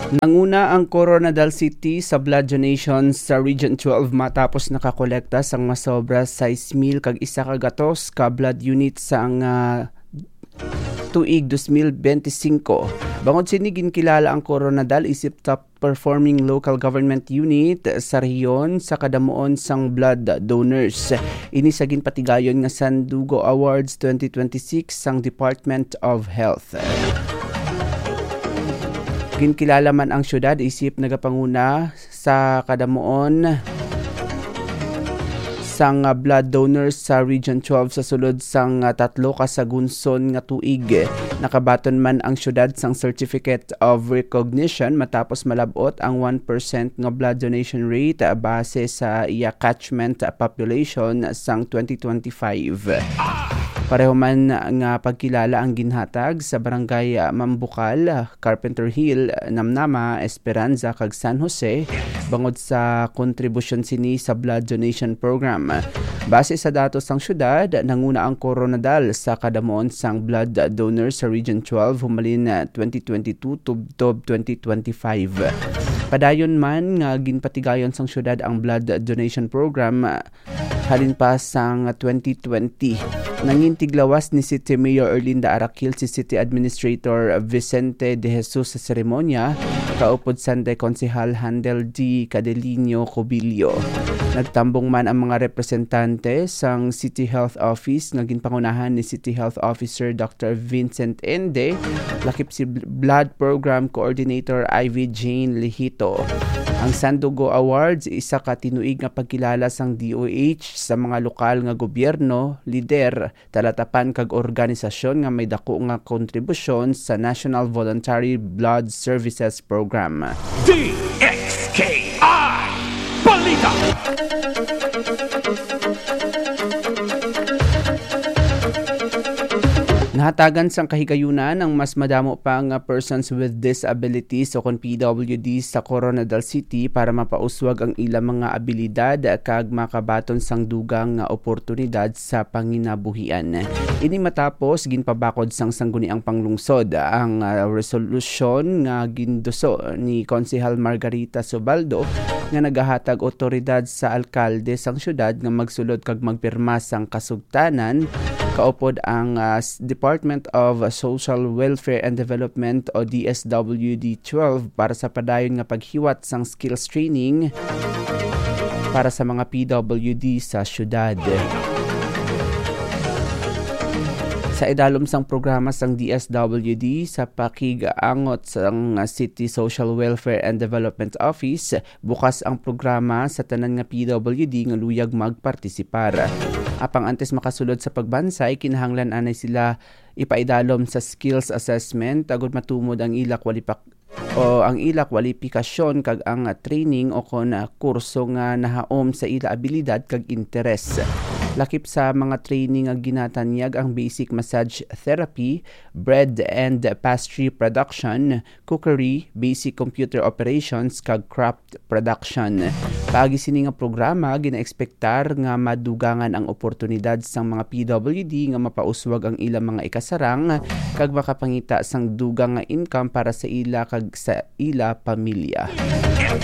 Nanguna ang Coronadal City sa blood donation sa Region 12 matapos nakakolekta sang masobra 6,000 kag isa ka gatos ka blood unit sa ang tuig 2025. Bangod sini ginkilala ang Coronadal isip top performing local government unit sa rehiyon sa kadamuon sang blood donors. Ini sa ginpatigayon nga Sandugo Awards 2026 sang Department of Health. Ginkilala man ang syudad isip nagapanguna sa kadamuon sang blood donors sa Region 12 sa sulod sang tatlo ka sagunson nga tuig. Nakabaton man ang syudad sang Certificate of Recognition matapos malabot ang 1% nga blood donation rate base sa iya catchment population sang 2025. Pareho man nga pagkilala ang ginhatag sa barangay Mambukal, Carpenter Hill, Namnama, Esperanza kag San Jose bangod sa kontribusyon sini sa blood donation program. Base sa datos sang syudad, nanguna ang Coronadal sa kadamuon sang blood donors sa Region 12 humalin 2022 tubtob 2025. Padayon man nga ginpatigayon sang syudad ang blood donation program halin pa sang 2020. Nangintiglawas ni City Mayor Erlinda Arakil si City Administrator Vicente de Jesus sa seremonya, kaupod Sunday Konsehal Handel D. Cadelinho Cobillo. Nagtambong man ang mga representante sang City Health Office nga ginpangunahan ni City Health Officer Dr. Vincent Ende, lakip si Blood Program Coordinator Ivy Jane Lihito. Ang Sandugo Awards isa ka tinuig nga pagkilala sang DOH sa mga lokal nga gobyerno, lider, talatapan kag organisasyon nga may dako nga kontribusyon sa National Voluntary Blood Services Program. DXKI Balita. Nahatagan sang kahigayunan ang mas madamo pa nga persons with disabilities o kon PWD sa Coronadal City para mapauswag ang ilang mga abilidad kag makabaton sang dugang nga oportunidad sa panginabuhian. Ini matapos ginpabakod sang sangguniang panglungsod ang resolusyon nga ginduso ni Konsehal Margarita Sobaldo nga nagahatag otoridad sa alkalde sang syudad nga magsulod kag magpirma sang kasugtanan kaupod ang Department of Social Welfare and Development o DSWD-12 para sa padayon nga paghiwat sang skills training para sa mga PWD sa syudad. Sa idalom sang programa sang DSWD sa pakigaangot sang City Social Welfare and Development Office, bukas ang programa sa tanan nga PWD nga luyag magpartisipar. Apang antes makasulod sa pagbansay, kinahanglan anay sila ipaidalom sa skills assessment agud matumod ang ila kwalifikasyon kag ang training o kon kurso nga nahaom sa ila abilidad kag interes. Lakip sa mga training nga ginatanyag ang basic massage therapy, bread and pastry production, cookery, basic computer operations kag craft production. Paagi sini nga programa ginaekspektar nga madugangan ang oportunidad sang mga PWD nga mapauswag ang ilang mga ikasarang kag makapangita sang dugang nga income para sa ila kag sa ila pamilya.